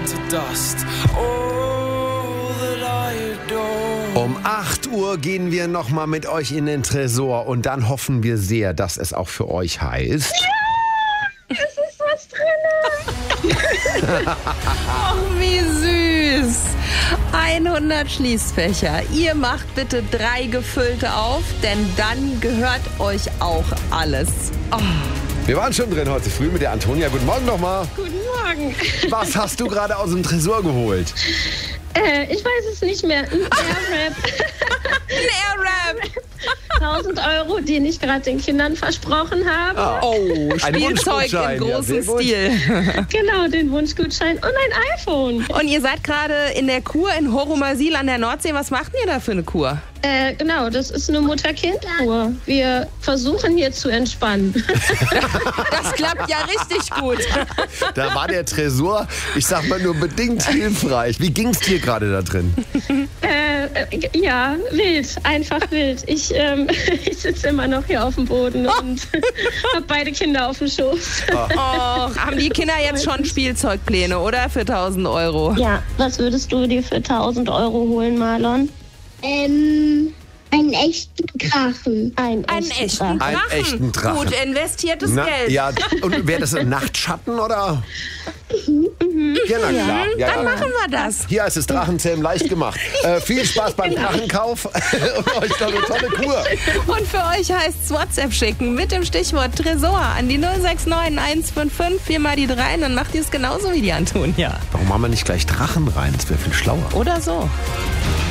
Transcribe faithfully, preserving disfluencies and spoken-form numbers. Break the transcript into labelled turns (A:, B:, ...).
A: to dust. All that I adore.
B: Um acht Uhr gehen wir nochmal mit euch in den Tresor und dann hoffen wir sehr, dass es auch für euch heißt.
C: Es ist was drin.
D: Ach, wie süß. hundert Schließfächer. Ihr macht bitte drei gefüllte auf, denn dann gehört euch auch alles. Oh.
B: Wir waren schon drin heute früh mit der Antonia. Guten Morgen nochmal.
C: Guten Morgen.
B: Was hast du gerade aus dem Tresor geholt?
C: Äh, ich weiß es nicht mehr. Ein Airwrap.
D: Ein Airwrap.
C: tausend Euro, den ich gerade den Kindern versprochen habe.
B: Ah.
D: Oh,
B: Ein
D: Spielzeug
B: Wunschgutschein.
D: im
B: Ja,
D: großen
B: sehr gut.
D: Stil.
C: Genau, den Wunschgutschein und ein iPhone.
D: Und ihr seid gerade in der Kur in Horomasil an der Nordsee. Was macht ihr da für eine Kur?
C: Äh, genau, das ist eine Mutter-Kind-Kur. Wir versuchen hier zu entspannen.
D: Das klappt ja richtig gut.
B: Da war der Tresor, ich sag mal, nur bedingt hilfreich. Wie ging's dir gerade da drin?
C: äh, äh, ja, wild, einfach wild. Ich, ähm, ich sitze immer noch hier auf dem Boden und habe beide Kinder auf dem Schoß.
D: Och, haben die Kinder jetzt schon Spielzeugpläne, oder? Für tausend Euro.
C: Ja, was würdest du dir für tausend Euro holen, Marlon?
E: Ähm, einen echten Drachen.
C: Einen,
D: Einen echten Drachen.
B: Einen echten Drachen.
D: Gut investiertes
B: Na,
D: Geld.
B: ja, und wäre das ein Nachtschatten oder? Ja, na klar. Ja,
D: Dann
B: ja.
D: machen wir das.
B: Hier ist es Drachenzähmen leicht gemacht. Äh, viel Spaß beim Drachenkauf und euch noch eine tolle Kur.
D: Und für euch heißt es WhatsApp schicken mit dem Stichwort Tresor an die null sechs neun eins fünf fünf, viermal die drei, dann macht ihr es genauso wie die Antonia.
B: Warum machen wir nicht gleich Drachen rein? Das wäre viel schlauer.
D: Oder so.